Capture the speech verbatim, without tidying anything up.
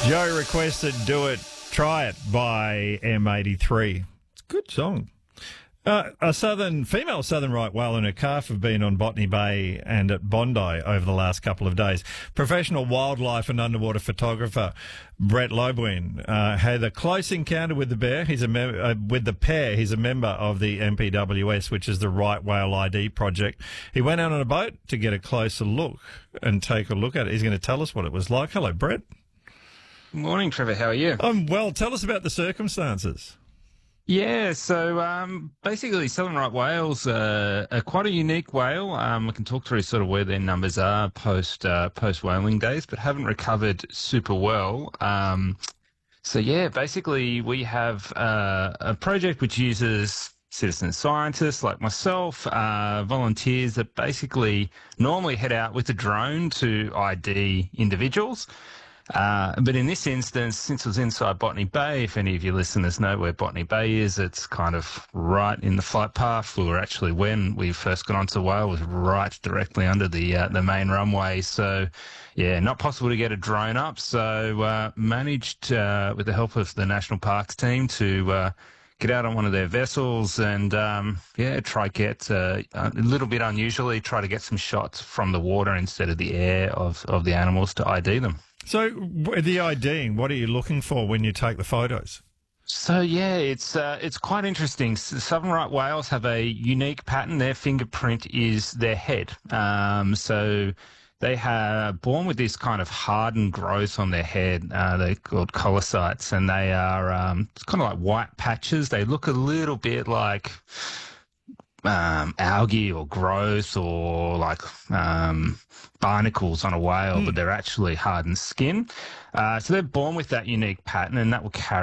Joe requested Do It, Try It by M eighty-three. It's a good song. Uh, a southern female southern right whale and her calf have been on Botany Bay and at Bondi over the last couple of days. Professional wildlife and underwater photographer Brett Lobwin uh, had a close encounter with the bear. He's a mem- uh, with the pair. He's a member of the M P W S, which is the Right Whale I D project. He went out on a boat to get a closer look and take a look at it. He's going to tell us what it was like. Hello, Brett. Morning, Trevor. How are you? Um, well, tell us about the circumstances. Yeah, so um, basically southern right whales uh, are quite a unique whale. Um, I can talk through sort of where their numbers are post uh, post whaling days, but haven't recovered super well. Um, so yeah, basically we have uh, a project which uses citizen scientists like myself, uh, volunteers that basically normally head out with a drone to I D individuals. Uh, but in this instance, since it was inside Botany Bay, if any of your listeners know where Botany Bay is, it's kind of right in the flight path. We were actually, when we first got onto the whale, was right directly under the uh, the main runway. So, yeah, not possible to get a drone up. So uh, managed, uh, with the help of the National Parks team, to uh, get out on one of their vessels and, um, yeah, try get, uh, a little bit unusually, try to get some shots from the water instead of the air of, of the animals to I D them. So the IDing, what are you looking for when you take the photos? So, yeah, it's uh, it's quite interesting. Southern right whales have a unique pattern. Their fingerprint is their head. Um, so they are born with this kind of hardened growth on their head. Uh, they're called colocytes, and they are um, it's kind of like white patches. They look a little bit like Um, algae or growth or like um, barnacles on a whale, mm. but they're actually hardened skin. Uh, so they're born with that unique pattern, and that will carry